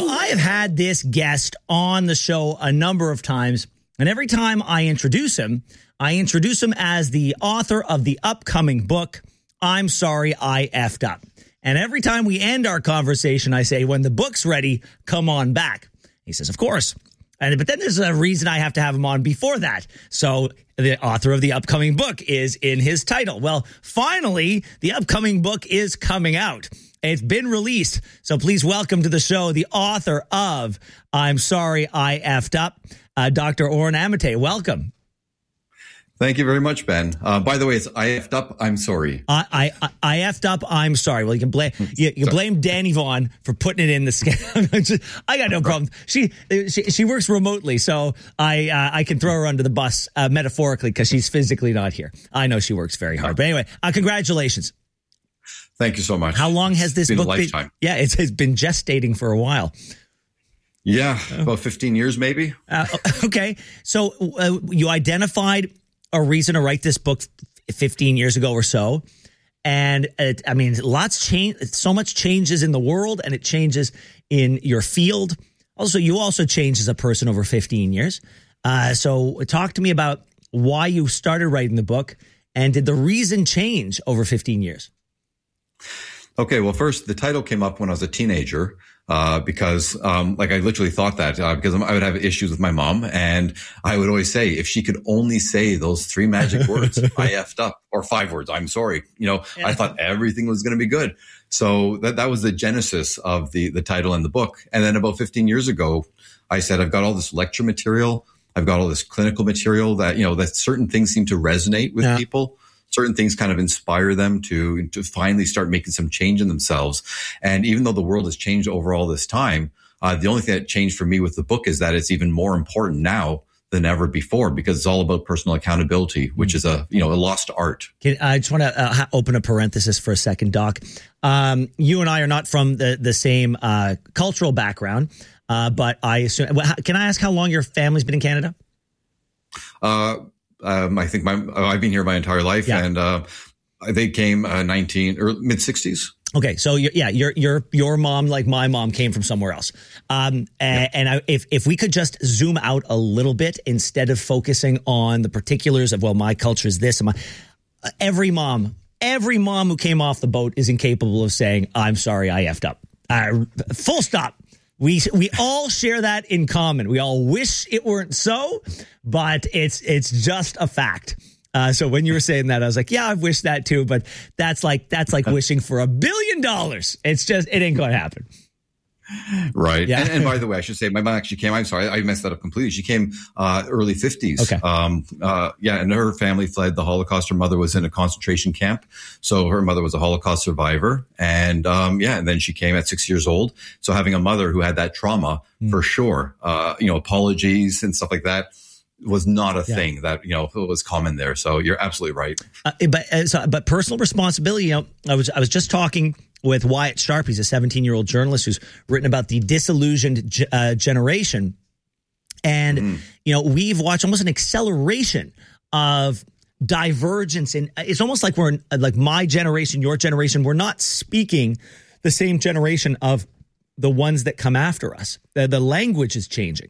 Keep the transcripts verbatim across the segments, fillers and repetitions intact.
So I have had this guest on the show a number of times, and every time I introduce him, I introduce him as the author of the upcoming book, I'm Sorry I Effed Up. And every time we end our conversation, I say, when the book's ready, come on back. He says, of course. And but then there's a reason I have to have him on before that. So the author of the upcoming book is in his title. Well, finally, the upcoming book is coming out. It's been released. So please welcome to the show the author of I'm Sorry I Effed Up, uh, Doctor Oren Amitay. Welcome. Thank you very much, Ben. Uh, by the way, it's I effed up, I'm sorry. I, I I effed up, I'm sorry. Well, you can blame you, you can blame Danny Vaughn for putting it in the scam. I got no problem. She she, she works remotely, so I uh, I can throw her under the bus uh, metaphorically because she's physically not here. I know she works very hard. But anyway, uh, congratulations. Thank you so much. How long has this it's been book a lifetime. been? Yeah, it's, it's been gestating for a while. Yeah, about fifteen years maybe. Uh, okay, so uh, you identified a reason to write this book fifteen years ago or so. And it, I mean, lots change, so much changes in the world, and it changes in your field. Also, you also changed as a person over fifteen years. Uh, so talk to me about why you started writing the book, and did the reason change over fifteen years? Okay, well, first, the title came up when I was a teenager. Uh, because, um, like I literally thought that, uh, because I would have issues with my mom, and I would always say, if she could only say those three magic words, I effed up, or five words, I'm sorry. You know, yeah. I thought everything was going to be good. So that, that was the genesis of the, the title and the book. And then about fifteen years ago, I said, I've got all this lecture material. I've got all this clinical material that, you know, that certain things seem to resonate with yeah. people. Certain things kind of inspire them to, to finally start making some change in themselves. And even though the world has changed over all this time, uh, the only thing that changed for me with the book is that it's even more important now than ever before, because it's all about personal accountability, which is a, you know, a lost art. Can, I just want to uh, open a parenthesis for a second, Doc. Um, you and I are not from the, the same uh, cultural background, uh, but I assume, can I ask how long your family's been in Canada? Uh, Um, I think my, I've been here my entire life, yeah. and uh, they came uh, nineteen or mid sixties. Okay, so you're, yeah, your your your mom, like my mom, came from somewhere else. Um, and, yeah. and I, if if we could just zoom out a little bit instead of focusing on the particulars of, well, my culture is this, and my uh, every mom, every mom who came off the boat is incapable of saying, "I'm sorry, I effed up." Uh, full stop. We we all share that in common. We all wish it weren't so, but it's it's just a fact. Uh, so when you were saying that, I was like, yeah, I've wished that too, but that's like that's like wishing for a billion dollars. It's just it ain't going to happen. Right. Yeah. And, and by the way, I should say my mom actually came, I'm sorry, I messed that up completely. She came, uh, early fifties. Okay. Um, uh, yeah. And her family fled the Holocaust. Her mother was in a concentration camp. So her mother was a Holocaust survivor. And, um, yeah. And then she came at six years old. So having a mother who had that trauma mm. for sure, uh, you know, apologies and stuff like that was not a yeah. thing that, you know, was common there. So you're absolutely right. Uh, but, uh, so, but personal responsibility, you know, I was, I was just talking with Wyatt Sharp. He's a seventeen-year-old journalist who's written about the disillusioned uh, generation. And, mm. you know, we've watched almost an acceleration of divergence. And it's almost like we're in, like my generation, your generation, we're not speaking the same generation of the ones that come after us. The, the language is changing.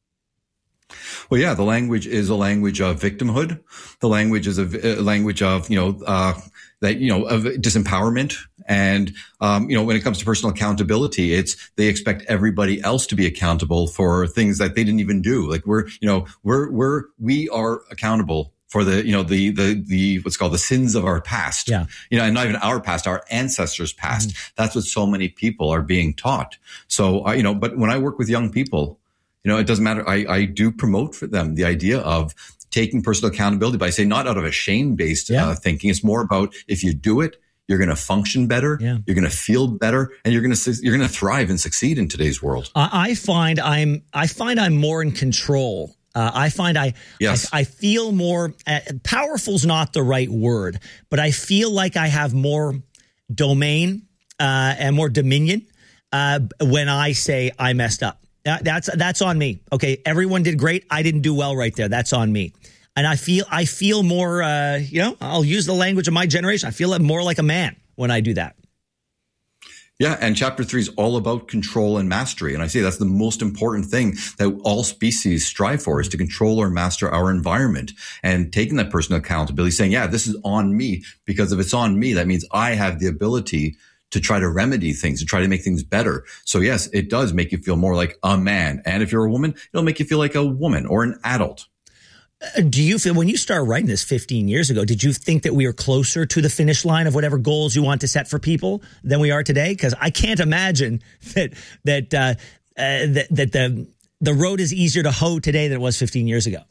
Well, yeah, the language is a language of victimhood. The language is a, a language of, you know, uh, that, you know, of disempowerment. And, um, you know, when it comes to personal accountability, it's, they expect everybody else to be accountable for things that they didn't even do. Like we're, you know, we're, we're, we are accountable for the, you know, the, the, the, what's called the sins of our past. Yeah. You know, and not even our past, our ancestors' past. Mm-hmm. That's what so many people are being taught. So, uh, you know, but when I work with young people, you know, it doesn't matter. I, I do promote for them the idea of taking personal accountability, but I say not out of a shame-based yeah. uh, thinking. It's more about if you do it, you're going to function better, yeah. you're going to feel better, and you're going to you're going to thrive and succeed in today's world. I find I'm I find I'm more in control. Uh, I find I, yes. I I feel more uh, powerful's not the right word, but I feel like I have more domain uh, and more dominion uh, when I say I messed up. That's that's on me. Okay, everyone did great. I didn't do well right there. That's on me. And I feel I feel more. Uh, you know, I'll use the language of my generation. I feel more like a man when I do that. Yeah. And chapter three is all about control and mastery. And I say that's the most important thing that all species strive for, is to control or master our environment, and taking that personal accountability, saying, yeah, this is on me, because if it's on me, that means I have the ability to try to remedy things, to try to make things better. So yes, it does make you feel more like a man. And if you're a woman, it'll make you feel like a woman or an adult. Do you feel, when you started writing this fifteen years ago, did you think that we are closer to the finish line of whatever goals you want to set for people than we are today? Because I can't imagine that that uh, uh, that, that the the road is easier to hoe today than it was fifteen years ago.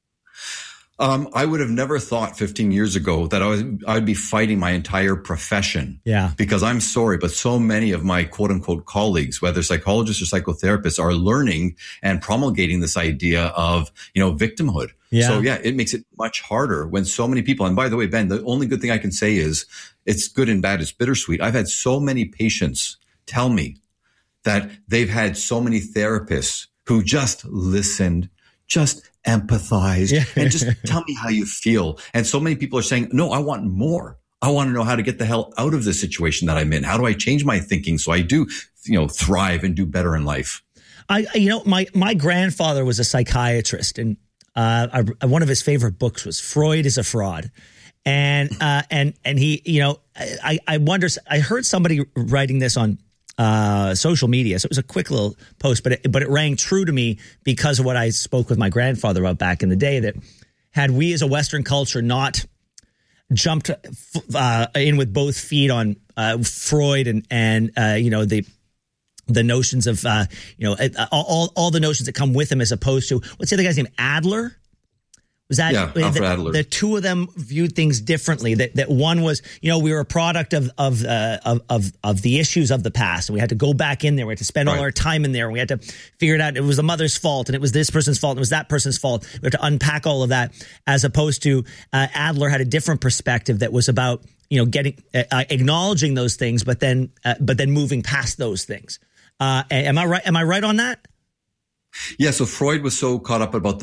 Um, I would have never thought fifteen years ago that I was, I would be fighting my entire profession. Yeah. Because I'm sorry, but so many of my quote unquote colleagues, whether psychologists or psychotherapists, are learning and promulgating this idea of, you know, victimhood. Yeah. So yeah, it makes it much harder when so many people, and by the way, Ben, the only good thing I can say is it's good and bad. It's bittersweet. I've had so many patients tell me that they've had so many therapists who just listened, just empathized, yeah. and just tell me how you feel. And so many people are saying, no, I want more. I want to know how to get the hell out of the situation that I'm in. How do I change my thinking so I do, you know, thrive and do better in life? I, you know, my, my grandfather was a psychiatrist, and uh, I, one of his favorite books was Freud is a Fraud. And, uh, and, and he, you know, I, I wonder, I heard somebody writing this on uh, social media. So it was a quick little post, but it, but it rang true to me because of what I spoke with my grandfather about back in the day, that had we as a Western culture not jumped uh, in with both feet on uh, Freud and, and uh, you know, the the notions of, uh, you know, all, all the notions that come with him, as opposed to, what's the other guy's name? Adler? Was that yeah, the, Adler. the two of them viewed things differently? That that one was, you know, we were a product of of uh, of, of of the issues of the past, and we had to go back in there. We had to spend all right. our time in there. And we had to figure it out. It was the mother's fault, and it was this person's fault, and it was that person's fault. We had to unpack all of that. As opposed to uh, Adler had a different perspective that was about, you know, getting uh, acknowledging those things, but then uh, but then moving past those things. Uh, am I right? Am I right on that? Yeah. So Freud was so caught up about